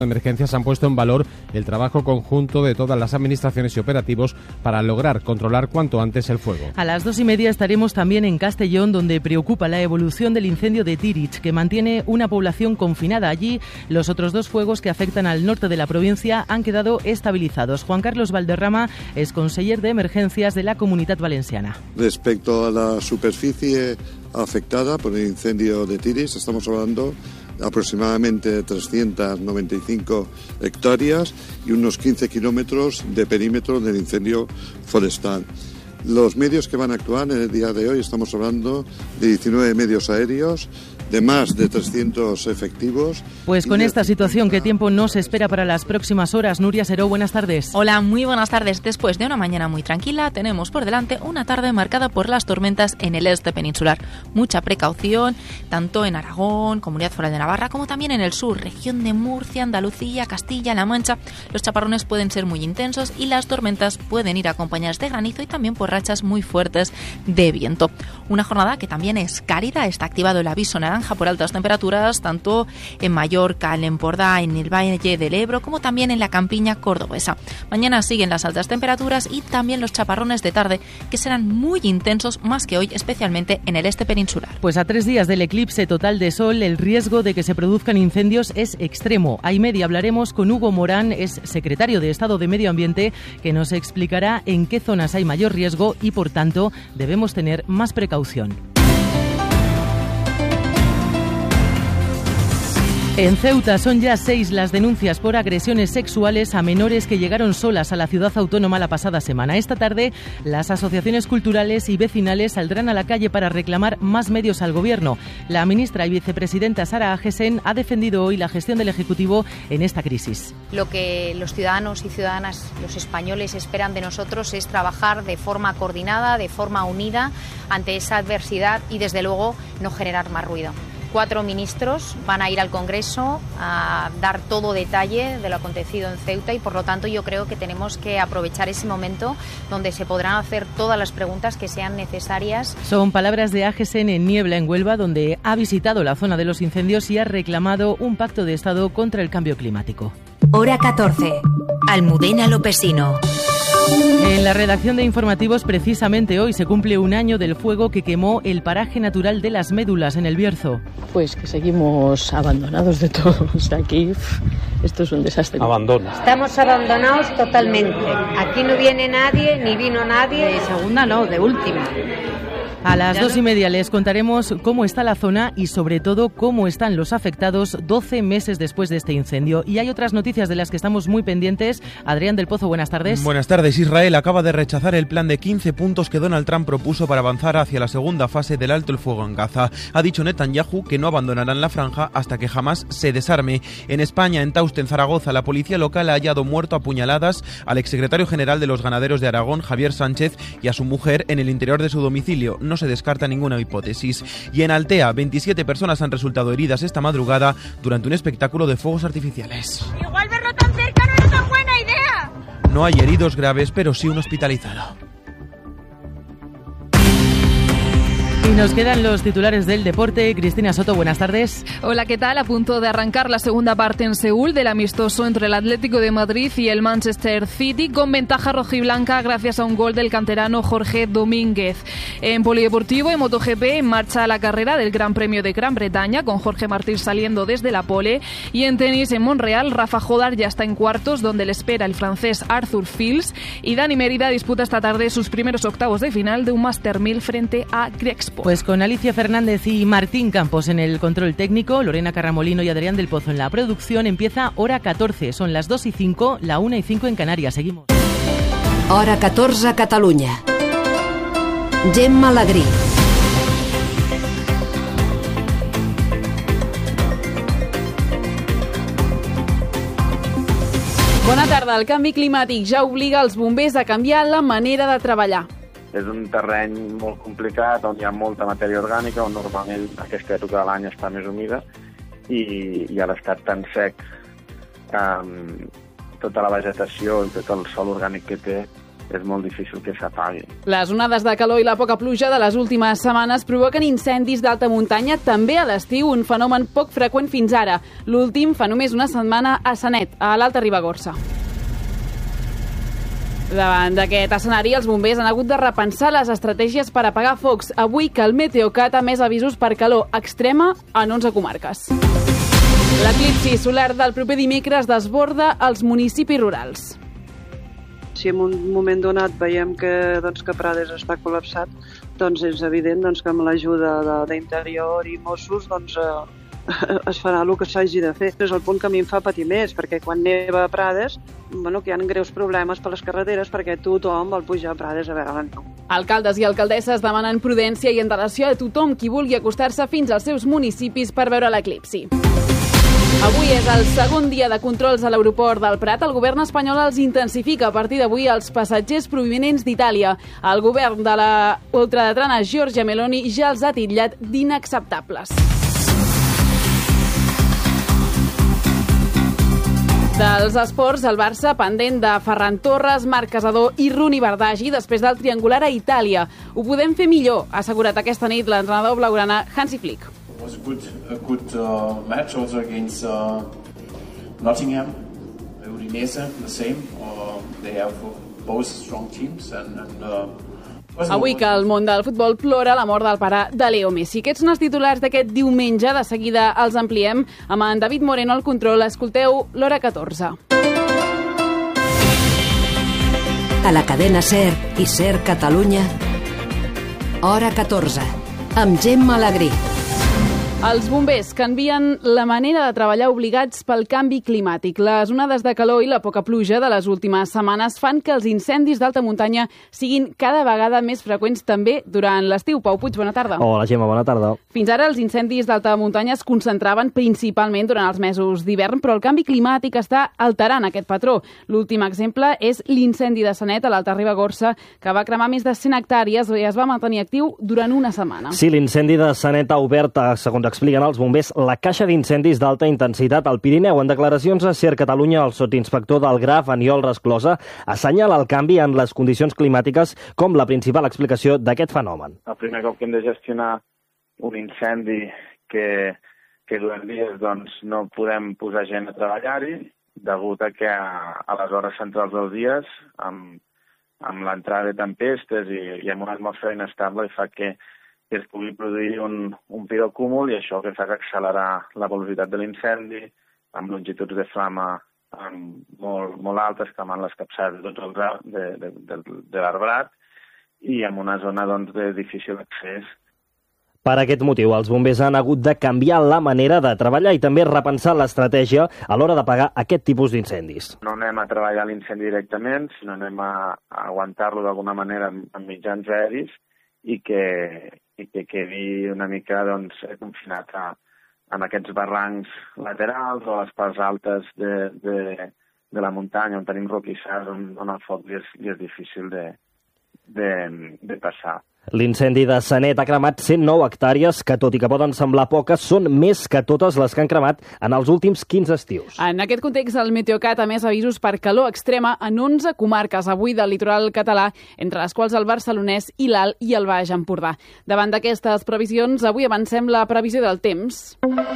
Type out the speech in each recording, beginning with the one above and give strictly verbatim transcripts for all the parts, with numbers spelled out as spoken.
Emergencias han puesto en valor el trabajo conjunto de todas las administraciones y operativos para lograr controlar cuanto antes el fuego. A las dos y media estaremos también en Castellón, donde preocupa la evolución del incendio de Tirich, que mantiene una población confinada. Allí, los otros dos fuegos que afectan al norte de la provincia han quedado estabilizados. Juan Carlos Valderrama es conseller de Emergencias de la Comunitat Valenciana. Respecto a la superficie afectada por el incendio de Tirich, estamos hablando aproximadamente trescientas noventa y cinco hectáreas y unos quince kilómetros de perímetro del incendio forestal. Los medios que van a actuar en el día de hoy, estamos hablando de diecinueve medios aéreos, de más de trescientos efectivos. Pues con esta situación, ¿qué tiempo nos espera para las próximas horas? Nuria Seró, buenas tardes. Hola, muy buenas tardes. Después de una mañana muy tranquila, tenemos por delante una tarde marcada por las tormentas en el este peninsular. Mucha precaución, tanto en Aragón, Comunidad Foral de Navarra, como también en el sur, región de Murcia, Andalucía, Castilla-La Mancha. Los chaparrones pueden ser muy intensos y las tormentas pueden ir acompañadas de granizo y también por rachas muy fuertes de viento. Una jornada que también es cálida, está activado el aviso naranja por altas temperaturas, tanto en Mallorca, en Empordà, en el Valle del Ebro, como también en la campiña cordobesa. Mañana siguen las altas temperaturas y también los chaparrones de tarde, que serán muy intensos más que hoy, especialmente en el este peninsular. Pues a tres días del eclipse total de sol, el riesgo de que se produzcan incendios es extremo. A y media hablaremos con Hugo Morán, es secretario de Estado de Medio Ambiente, que nos explicará en qué zonas hay mayor riesgo y, por tanto, debemos tener más precaución. En Ceuta son ya seis las denuncias por agresiones sexuales a menores que llegaron solas a la ciudad autónoma la pasada semana. Esta tarde, las asociaciones culturales y vecinales saldrán a la calle para reclamar más medios al Gobierno. La ministra y vicepresidenta Sara Agesen ha defendido hoy la gestión del Ejecutivo en esta crisis. Lo que los ciudadanos y ciudadanas, los españoles, esperan de nosotros es trabajar de forma coordinada, de forma unida ante esa adversidad y, desde luego, no generar más ruido. Cuatro ministros van a ir al Congreso a dar todo detalle de lo acontecido en Ceuta y, por lo tanto, yo creo que tenemos que aprovechar ese momento donde se podrán hacer todas las preguntas que sean necesarias. Son palabras de Agesen en Niebla, en Huelva, donde ha visitado la zona de los incendios y ha reclamado un pacto de Estado contra el cambio climático. Hora catorce. Almudena Lopesino. En la redacción de informativos, precisamente hoy se cumple un año del fuego que quemó el paraje natural de las Médulas en el Bierzo. Pues que seguimos abandonados de todos. Aquí esto es un desastre. Abandono. Estamos abandonados totalmente. Aquí no viene nadie, ni vino nadie. De segunda no, de última. A las dos y media les contaremos cómo está la zona y, sobre todo, cómo están los afectados doce meses después de este incendio. Y hay otras noticias de las que estamos muy pendientes. Adrián del Pozo, buenas tardes. Buenas tardes. Israel acaba de rechazar el plan de quince puntos que Donald Trump propuso para avanzar hacia la segunda fase del alto el fuego en Gaza. Ha dicho Netanyahu que no abandonarán la franja hasta que jamás se desarme. En España, en Tauste, en Zaragoza, la policía local ha hallado muerto a puñaladas al exsecretario general de los ganaderos de Aragón, Javier Sánchez, y a su mujer en el interior de su domicilio. No se descarta ninguna hipótesis. Y en Altea, veintisiete personas han resultado heridas esta madrugada durante un espectáculo de fuegos artificiales. Igual verlo tan cerca no era tan buena idea. No hay heridos graves, pero sí un hospitalizado. Y nos quedan los titulares del deporte. Cristina Soto, buenas tardes. Hola, ¿qué tal? A punto de arrancar la segunda parte en Seúl del amistoso entre el Atlético de Madrid y el Manchester City, con ventaja rojiblanca gracias a un gol del canterano Jorge Domínguez. En polideportivo, en MotoGP, en marcha la carrera del Gran Premio de Gran Bretaña, con Jorge Martín saliendo desde la pole. Y en tenis, en Montreal, Rafa Jodar ya está en cuartos, donde le espera el francés Arthur Fils. Y Dani Mérida disputa esta tarde sus primeros octavos de final de un Master mil frente a Grexpo. Pues con Alicia Fernández y Martín Campos en el control técnico, Lorena Carramolino y Adrián del Pozo en la producción, empieza Hora catorce. Son las dos y cinco, la una y cinco en Canarias. Seguimos. Hora catorze a Catalunya. Gemma Alegrí. Bona tarda. El canvi climàtic ja obliga els bombers a canviar la manera de treballar. És un terreny molt complicat, on hi ha molta matèria orgànica, on normalment aquesta època de l'any està més humida, i, i a l'estat tan sec, um, tota la vegetació i tot el sòl orgànic que té és molt difícil que s'apagui. Les onades de calor i la poca pluja de les últimes setmanes provoquen incendis d'alta muntanya també a l'estiu, un fenomen poc freqüent fins ara. L'últim fa només una setmana a Sanet, a l'Alta Ribagorça. Davant d'aquest escenari, els bombers han hagut de repensar les estratègies per apagar focs. Avui que el Meteocat ha emès avisos per calor extrema en onze comarques. L'eclipsi solar del proper dimecres desborda els municipis rurals. Si en un moment donat veiem que, doncs, que Prades està col·lapsat, doncs és evident doncs, que amb l'ajuda d'Interior i Mossos doncs, eh, es farà el que s'hagi de fer. És el punt que a mi em fa patir més, perquè quan neva a Prades, bueno, que hi ha greus problemes per les carreteres perquè tothom vol pujar a Prades a veure la neu. Alcaldes i alcaldesses demanen prudència i antelació a tothom qui vulgui acostar-se fins als seus municipis per veure l'eclipsi. Avui és el segon dia de controls a l'aeroport del Prat. El govern espanyol els intensifica a partir d'avui els passatgers provinents d'Itàlia. El govern de la ultradrana Giorgia Meloni ja els ha titllat d'inacceptables. Dels esports, el Barça pendent de Ferran Torres, Marc Casador i Runi Bardagi després del triangular a Itàlia. Ho podem fer millor, ha assegurat aquesta nit l'entrenador blaugrana Hansi Flick. It was a good, a good uh, match also against uh, Nottingham, Udinese, the same. Uh, they have both strong teams and, and uh, Avui que el món del futbol plora la mort del pare de Leo Messi. Aquests són els titulars d'aquest diumenge. De seguida els ampliem amb en David Moreno al control. Escolteu l'hora catorze. A la cadena SER i SER Catalunya, hora catorze, amb Gemma Alegrí. Els bombers canvien la manera de treballar obligats pel canvi climàtic. Les onades de calor i la poca pluja de les últimes setmanes fan que els incendis d'alta muntanya siguin cada vegada més freqüents també durant l'estiu. Pau Puig, bona tarda. Hola, Gemma, bona tarda. Fins ara els incendis d'alta muntanya es concentraven principalment durant els mesos d'hivern, però el canvi climàtic està alterant aquest patró. L'últim exemple és l'incendi de Sanet a l'Alta Ribagorça, que va cremar més de cent hectàrees i es va mantenir actiu durant una setmana. Sí, l'incendi de Sanet ha obert, segons expliquen els bombers, la caixa d'incendis d'alta intensitat al Pirineu. En declaracions a SER Catalunya, el sotsinspector del Graf, Aniol Resclosa, assenyala el canvi en les condicions climàtiques com la principal explicació d'aquest fenomen. El primer cop que hem de gestionar un incendi que, que durant dies doncs, no podem posar gent a treballar-hi, degut a que a, a les hores centrals dels dies, amb, amb l'entrada de tempestes i, i amb una atmosfera inestable, fa que que es pugui produir un, un pirocúmul i això que fa que accelerar la velocitat de l'incendi amb longituds de flama amb molt, molt altes, cremant les capçades de, tot el, de, de, de, de l'arbrat i en una zona doncs, de difícil accés. Per aquest motiu, els bombers han hagut de canviar la manera de treballar i també repensar l'estratègia a l'hora d'apagar aquest tipus d'incendis. No anem a treballar l'incendi directament, sinó anem a, a aguantar-lo d'alguna manera amb, amb mitjans aeris i que, i que quedi una mica doncs, confinat a, en aquests barrancs laterals o a les parts altes de, de, de la muntanya on tenim roquissars on, on el foc li és, li és difícil de, de, de passar. L'incendi de Sanet ha cremat cent nou hectàrees que, tot i que poden semblar poques, són més que totes les que han cremat en els últims quinze estius. En aquest context, el Meteocat ha emès avisos per calor extrema en onze comarques avui del litoral català, entre les quals el barcelonès i l'Alt i el Baix Empordà. Davant d'aquestes previsions, avui avancem la previsió del temps.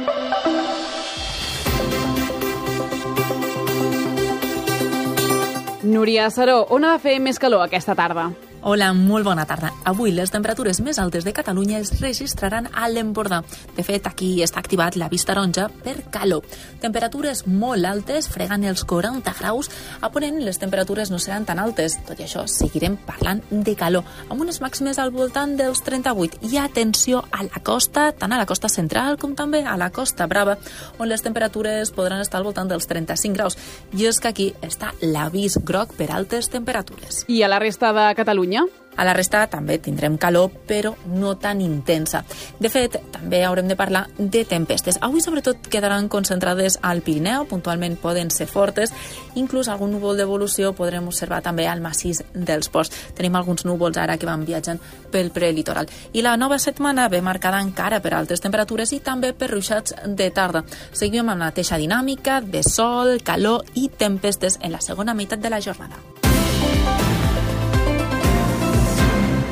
Núria Saró, on ha de fer més calor aquesta tarda? Hola, molt bona tarda. Avui les temperatures més altes de Catalunya es registraran a l'Empordà. De fet, aquí està activat l'avís taronja per calor. Temperatures molt altes, fregant els quaranta graus. A Ponent les temperatures no seran tan altes. Tot i això, seguirem parlant de calor, amb unes màximes al voltant dels trenta-vuit. I atenció a la costa, tant a la costa central com també a la Costa Brava, on les temperatures podran estar al voltant dels trenta-cinc graus. I és que aquí està l'avís groc per altes temperatures. I a la resta de Catalunya? A la resta també tindrem calor, però no tan intensa. De fet, també haurem de parlar de tempestes. Avui, sobretot, quedaran concentrades al Pirineu, puntualment poden ser fortes, inclús algun núvol d'evolució podrem observar també al massís dels Ports. Tenim alguns núvols ara que van viatjant pel prelitoral. I la nova setmana ve marcada encara per altes temperatures i també per ruixats de tarda. Seguim amb la mateixa dinàmica de sol, calor i tempestes en la segona meitat de la jornada.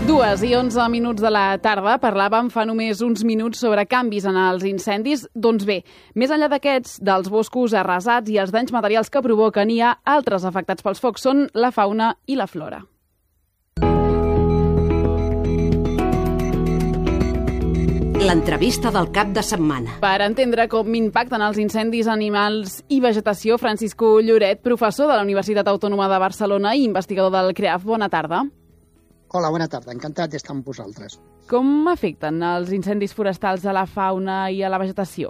Dues i onze minuts de la tarda parlàvem fa només uns minuts sobre canvis en els incendis. Doncs bé, més enllà d'aquests, dels boscos arrasats i els danys materials que provoquen, hi ha altres afectats pels focs, són la fauna i la flora. L'entrevista del cap de setmana. Per entendre com impacten els incendis animals i vegetació, Francisco Lloret, professor de la Universitat Autònoma de Barcelona i investigador del CREAF. Bona tarda. Hola, bona tarda. Encantat d'estar amb vosaltres. Com afecten els incendis forestals a la fauna i a la vegetació?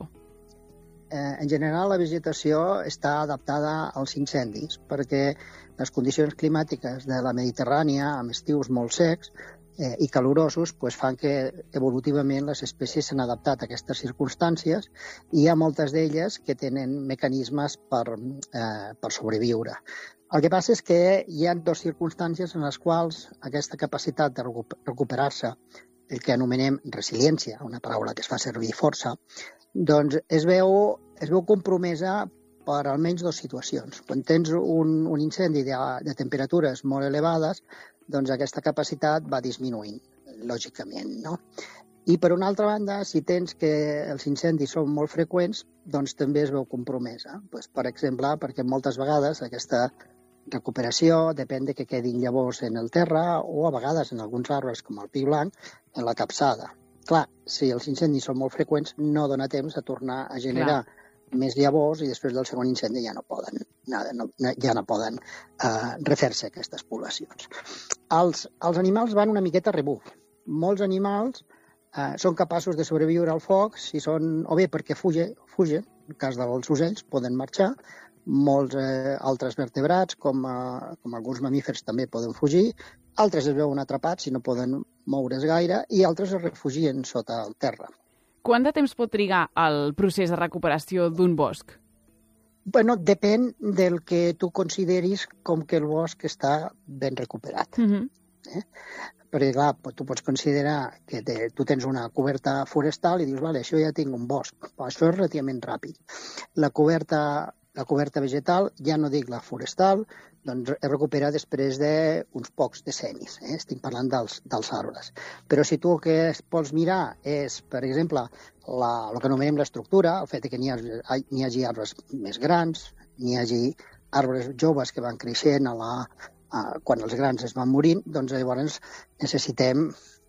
Eh, en general, la vegetació està adaptada als incendis perquè les condicions climàtiques de la Mediterrània, amb estius molt secs eh, i calorosos, pues, fan que evolutivament les espècies s'han adaptat a aquestes circumstàncies i hi ha moltes d'elles que tenen mecanismes per, eh, per sobreviure. El que passa és que hi ha dues circumstàncies en les quals aquesta capacitat de recuperar-se, el que anomenem resiliència, una paraula que es fa servir força, doncs es veu, es veu compromesa per almenys dues situacions. Quan tens un, un incendi de, de temperatures molt elevades, doncs aquesta capacitat va disminuint, lògicament, no? I per una altra banda, si tens que els incendis són molt freqüents, doncs també es veu compromesa. Pues, per exemple, perquè moltes vegades aquesta recuperació depèn de que quedin llavors en el terra o a vegades en alguns arbres com el pi blanc en la capçada. Clar, si els incendis són molt freqüents no dona temps a tornar a generar Clar. més llavors i després del segon incendi ja no poden, nada, no, ja no poden uh, refer-se aquestes poblacions. Els, els animals van una miqueta a rebuf. Molts animals uh, són capaços de sobreviure al foc si són, o bé perquè fugen, fugen, en el cas dels ocells poden marxar, molts eh, altres vertebrats, com, eh, com alguns mamífers, també poden fugir. Altres es veuen atrapats i no poden moure's gaire i altres es refugien sota el terra. Quant de temps pot trigar el procés de recuperació d'un bosc? Bueno, depèn del que tu consideris com que el bosc està ben recuperat. Mm-hmm. eh? Perquè, clar, tu pots considerar que te, tu tens una coberta forestal i dius, vale, això ja tinc un bosc. Però això és relativament ràpid. La coberta La coberta vegetal, ja no dic la forestal, doncs es recupera després d'uns pocs decennis. Eh? Estic parlant dels, dels arbres. Però si tu el que vols mirar és, per exemple, la, el que anomenem l'estructura, el fet que n'hi hagi, n'hi hagi arbres més grans, n'hi hagi arbres joves que van creixent a la, a, quan els grans es van morint, doncs llavors necessitem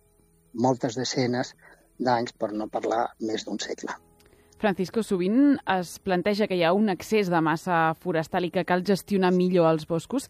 moltes desenes d'anys, per no parlar més d'un segle. Francisco, sovint es planteja que hi ha un excés de massa forestal i que cal gestionar millor els boscos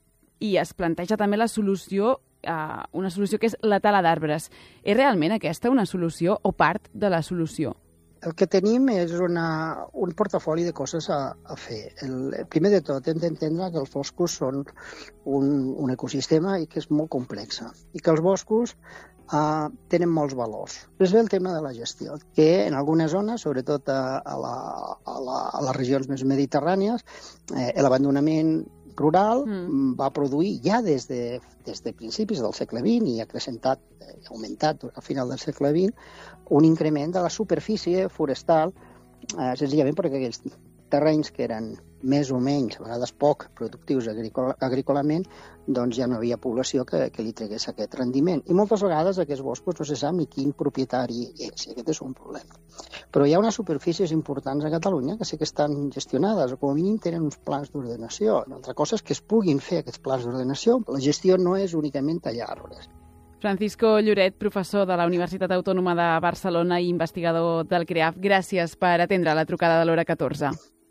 i es planteja també la solució, eh, una solució que és la tala d'arbres. És realment aquesta una solució o part de la solució? El que tenim és una, un portafoli de coses a, a fer. El, primer de tot, hem d'entendre que els boscos són un, un ecosistema i que és molt complex i que els boscos Uh, tenen molts valors. Després ve el tema de la gestió, que en algunes zones, sobretot a, a, la, a, la, a les regions més mediterrànies, eh, l'abandonament rural mm. va produir ja des de, des de principis del segle vint i ha acrecentat, eh, augmentat al final del segle vint, un increment de la superfície forestal, eh, senzillament perquè aquells terrenys que eren més o menys, a vegades poc, productius agrícolament, doncs ja no havia població que, que li tregués aquest rendiment. I moltes vegades aquests boscos no se sap ni quin propietari és, i aquest és un problema. Però hi ha unes superfícies importants a Catalunya que sí que estan gestionades, o com a mínim tenen uns plans d'ordenació. Una altra cosa és que es puguin fer aquests plans d'ordenació. La gestió no és únicament tallar arbres. Francisco Lloret, professor de la Universitat Autònoma de Barcelona i investigador del CREAF, gràcies per atendre la trucada de l'hora catorze.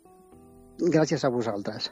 Gràcies a vosaltres.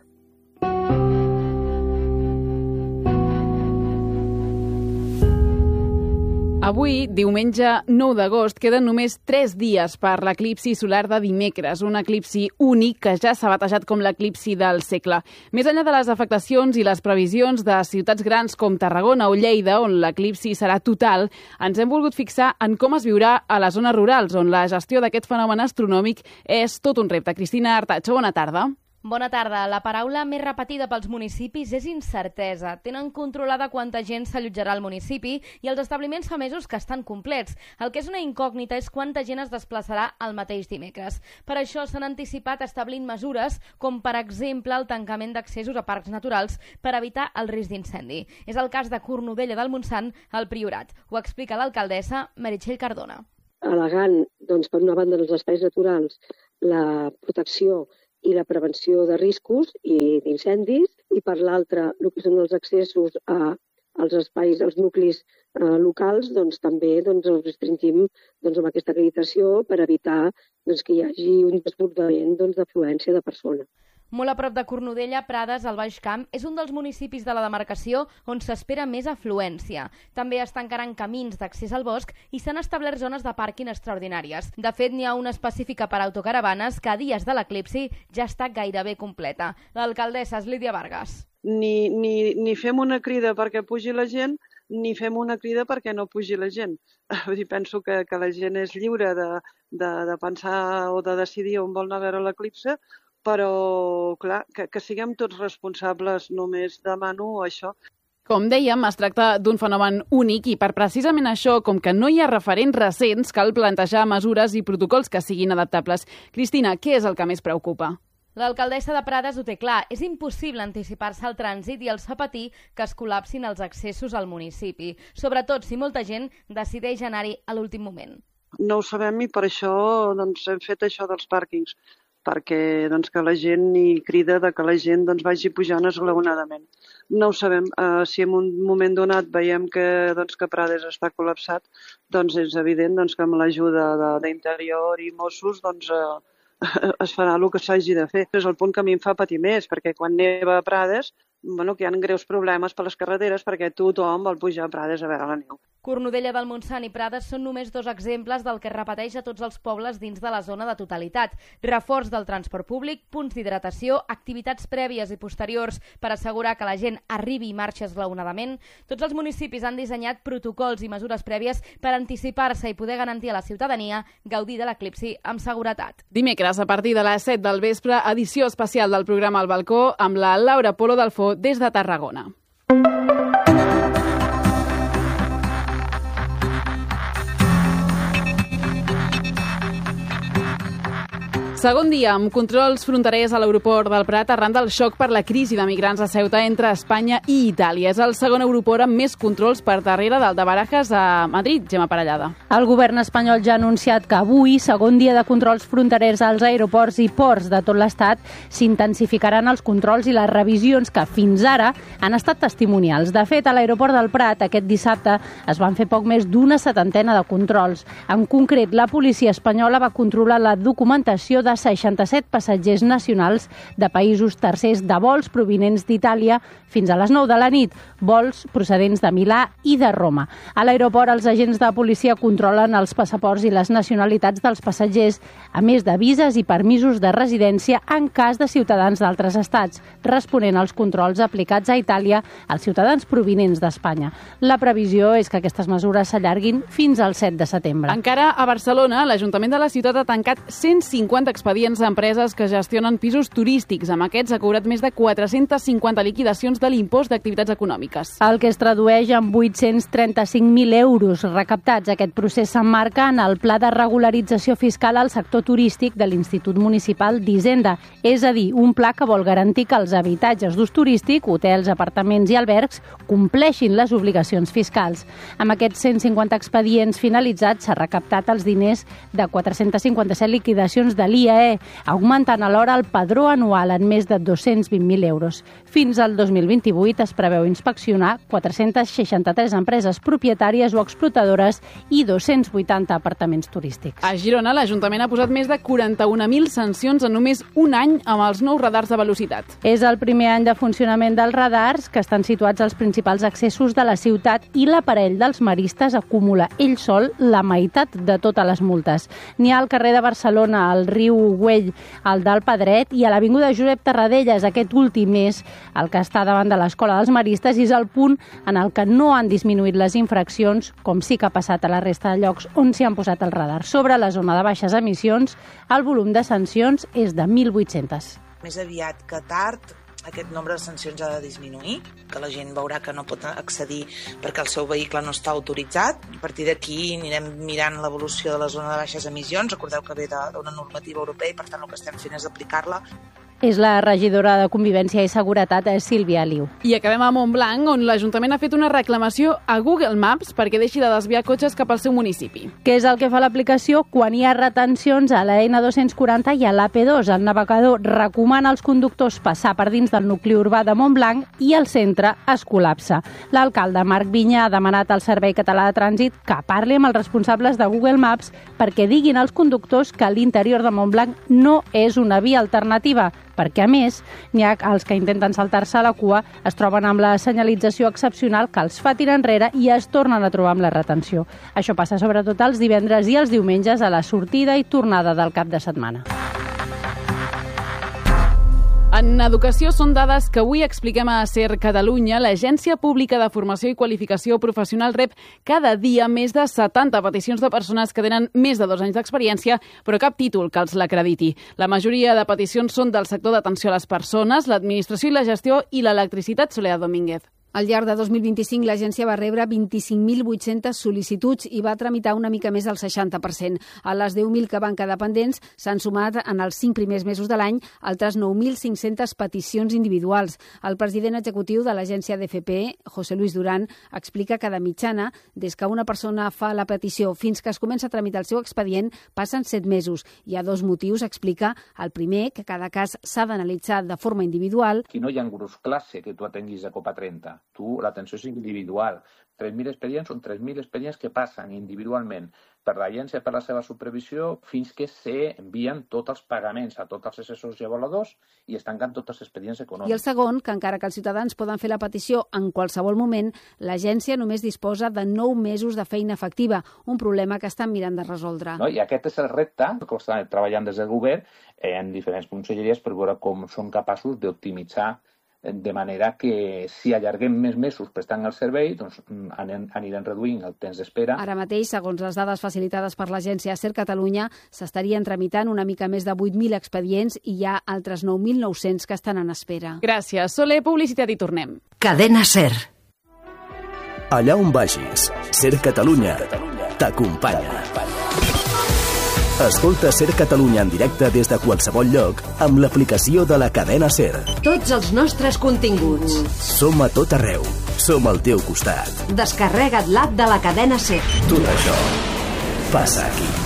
Avui, diumenge nou d'agost, queden només tres dies per l'eclipsi solar de dimecres, un eclipsi únic que ja s'ha batejat com l'eclipsi del segle. Més enllà de les afectacions i les previsions de ciutats grans com Tarragona o Lleida, on l'eclipsi serà total, ens hem volgut fixar en com es viurà a les zones rurals, on la gestió d'aquest fenomen astronòmic és tot un repte. Cristina Artacho, bona tarda. Bona tarda. La paraula més repetida pels municipis és incertesa. Tenen controlada quanta gent s'allotjarà al municipi i els establiments fa mesos que estan complets. El que és una incògnita és quanta gent es desplaçarà el mateix dimecres. Per això s'han anticipat establint mesures com, per exemple, el tancament d'accessos a parcs naturals per evitar el risc d'incendi. És el cas de Cornudella del Montsant, al Priorat. Ho explica l'alcaldessa Meritxell Cardona. Al·legant, doncs, per una banda, els espais naturals, la protecció i la prevenció de riscos i d'incendis, i per l'altra, el que són els accessos a, als espais, als nuclis eh, locals, doncs també doncs, els restringim doncs, amb aquesta acreditació per evitar doncs, que hi hagi un desbordament doncs, d'afluència de persones. Molt a prop de Cornudella, Prades, al Baix Camp, és un dels municipis de la demarcació on s'espera més afluència. També es tancaran camins d'accés al bosc i s'han establert zones de pàrquing extraordinàries. De fet, n'hi ha una específica per autocaravanes que a dies de l'eclipsi ja està gairebé completa. L'alcaldessa és Lídia Vargas. Ni, ni, ni fem una crida perquè pugi la gent, ni fem una crida perquè no pugi la gent. Penso que, que la gent és lliure de, de, de pensar o de decidir on vol anar a veure l'eclipsi, però, clar, que, que siguem tots responsables, només demano això. Com dèiem, es tracta d'un fenomen únic i per precisament això, com que no hi ha referents recents, cal plantejar mesures i protocols que siguin adaptables. Cristina, què és el que més preocupa? L'alcaldessa de Prades ho té clar. És impossible anticipar-se al trànsit i el fa patir que es col·lapsin els accessos al municipi, sobretot si molta gent decideix anar-hi a l'últim moment. No ho sabem i per això doncs, hem fet això dels pàrquings, perquè doncs, que la gent hi crida de que la gent doncs, vagi pujant esglaonadament. No ho sabem. Uh, si en un moment donat veiem que, doncs, que Prades està col·lapsat, doncs és evident doncs, que amb l'ajuda d'Interior i Mossos doncs, uh, es farà el que s'hagi de fer. És el punt que a mi em fa patir més, perquè quan neva a Prades, bueno, que hi ha greus problemes per les carreteres perquè tothom vol pujar a Prades a veure la neu. Cornudella del Montsant i Prades són només dos exemples del que es repeteix a tots els pobles dins de la zona de totalitat. Reforç del transport públic, punts d'hidratació, activitats prèvies i posteriors per assegurar que la gent arribi i marxi esglaonadament. Tots els municipis han dissenyat protocols i mesures prèvies per anticipar-se i poder garantir a la ciutadania gaudir de l'eclipsi amb seguretat. Dimecres, a partir de les set del vespre, edició especial del programa Al Balcó amb la Laura Polo Dalfó des de Tarragona. Segon dia amb controls fronterers a l'aeroport del Prat arran del xoc per la crisi de migrants a Ceuta entre Espanya i Itàlia. És el segon aeroport amb més controls per darrere del de Barajas a Madrid. Gemma Parellada. El govern espanyol ja ha anunciat que avui, segon dia de controls fronterers als aeroports i ports de tot l'Estat, s'intensificaran els controls i les revisions que fins ara han estat testimonials. De fet, a l'aeroport del Prat aquest dissabte es van fer poc més d'una setantena de controls. En concret, la policia espanyola va controlar la documentació de seixanta-set passatgers nacionals de països tercers de vols provinents d'Itàlia fins a les nou de la nit, vols procedents de Milà i de Roma. A l'aeroport, els agents de policia controlen els passaports i les nacionalitats dels passatgers, a més de vises i permisos de residència en cas de ciutadans d'altres estats, responent als controls aplicats a Itàlia als ciutadans provinents d'Espanya. La previsió és que aquestes mesures s'allarguin fins al set de setembre. Encara a Barcelona, l'Ajuntament de la ciutat ha tancat cent cinquanta expedients a empreses que gestionen pisos turístics. Amb aquests ha cobrat més de quatre-centes cinquanta liquidacions de l'impost d'activitats econòmiques. El que es tradueix en vuit-cents trenta-cinc mil euros recaptats. Aquest procés s'emmarca en el Pla de Regularització Fiscal al sector turístic de l'Institut Municipal d'Hisenda. És a dir, un pla que vol garantir que els habitatges d'ús turístic, hotels, apartaments i albergs, compleixin les obligacions fiscals. Amb aquests cent cinquanta expedients finalitzats s'ha recaptat els diners de quatre-cents cinquanta-set liquidacions de l'I A E, augmentant alhora el padró anual en més de dos-cents vint mil euros. Fins al dos mil vint-i-vuit es preveu inspeccionar quatre-centes seixanta-tres empreses propietàries o explotadores i dos-cents vuitanta apartaments turístics. A Girona, l'Ajuntament ha posat més de quaranta-un mil sancions en només un any amb els nous radars de velocitat. És el primer any de funcionament dels radars, que estan situats als principals accessos de la ciutat, i l'aparell dels maristes acumula ell sol la meitat de totes les multes. N'hi ha al carrer de Barcelona, al riu Güell, al del Pedret i a l'avinguda Josep Tarradellas. Aquest últim és el que està davant de l'Escola dels Maristes i és el punt en el que no han disminuït les infraccions, com sí que ha passat a la resta de llocs on s'hi han posat el radar. Sobre la zona de baixes emissions, el volum de sancions és de mil vuit-centes. Més aviat que tard, aquest nombre de sancions ha de disminuir, que la gent veurà que no pot accedir perquè el seu vehicle no està autoritzat. A partir d'aquí anirem mirant l'evolució de la zona de baixes emissions. Recordeu que ve d'una normativa europea i per tant el que estem fent és aplicar-la. És la regidora de Convivència i Seguretat, Sílvia Liu. I acabem a Montblanc, on l'Ajuntament ha fet una reclamació a Google Maps perquè deixi de desviar cotxes cap al seu municipi. Què és el que fa l'aplicació quan hi ha retencions a la N dos-cents quaranta i a l'A P dos? El navegador recomana als conductors passar per dins del nucli urbà de Montblanc i el centre es col·lapsa. L'alcalde Marc Vinyà ha demanat al Servei Català de Trànsit que parli amb els responsables de Google Maps perquè diguin als conductors que l'interior de Montblanc no és una via alternativa, perquè, a més, n'hi ha els que intenten saltar-se a la cua, es troben amb la senyalització excepcional que els fa tirar enrere i es tornen a trobar amb la retenció. Això passa sobretot els divendres i els diumenges a la sortida i tornada del cap de setmana. En educació són dades que avui expliquem a SER Catalunya. L'Agència Pública de Formació i Qualificació Professional rep cada dia més de setanta peticions de persones que tenen més de dos anys d'experiència, però cap títol que els l'acrediti. La majoria de peticions són del sector d'atenció a les persones, l'administració i la gestió i l'electricitat. Soledad Domínguez. Al llarg de dos mil vint-i-cinc, l'agència va rebre vint-i-cinc mil vuit-centes sol·licituds i va tramitar una mica més del seixanta per cent. A les deu mil que van quedar pendents s'han sumat en els cinc primers mesos de l'any altres nou mil cinc-centes peticions individuals. El president executiu de l'agència d'F P, José Luis Durán, explica que de mitjana, des que una persona fa la petició fins que es comença a tramitar el seu expedient, passen set mesos. Hi ha dos motius, explica. El primer, que cada cas s'ha d'analitzar de forma individual. Aquí no hi ha un gruix classe que tu atenguis a Copa trenta. Tu, l'atenció és individual. tres mil expedients són tres mil expedients que passen individualment per l'agència per la seva supervisió fins que s'envien tots els pagaments a tots els assessors i avaluadors i es tanquen tots els expedients econòmics. I el segon, que encara que els ciutadans poden fer la petició en qualsevol moment, l'agència només disposa de nou mesos de feina efectiva, un problema que estan mirant de resoldre. No? I aquest és el repte que estan treballant des del govern en diferents conselleries per veure com són capaços d'optimitzar de manera que si allarguem més mesos prestant el servei, doncs anirem reduint el temps d'espera. Ara mateix, segons les dades facilitades per l'agència SER Catalunya, s'estarien tramitant una mica més de vuit mil expedients i hi ha altres nou mil nou-cents que estan en espera. Gràcies. Soler, publicitat i tornem. Cadena SER. Allà on vagis, SER Catalunya t'acompanya. Escolta SER Catalunya en directe des de qualsevol lloc amb l'aplicació de la cadena SER. Tots els nostres continguts. Som a tot arreu. Som al teu costat. Descarrega't l'app de la cadena SER. Tot això passa aquí.